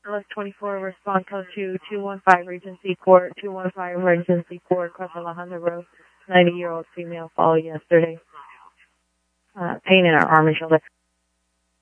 Left 24, respond code to 215 Regency Court, 215 Regency Court, across Alejandro Road, 90-year-old female followed yesterday. Pain in her arm and shoulder.